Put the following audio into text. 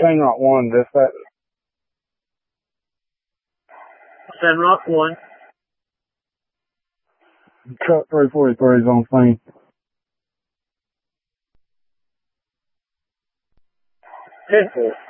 Chain Rock 1, dispatch. Chain Rock 1. Truck 343 is on scene. 10-4.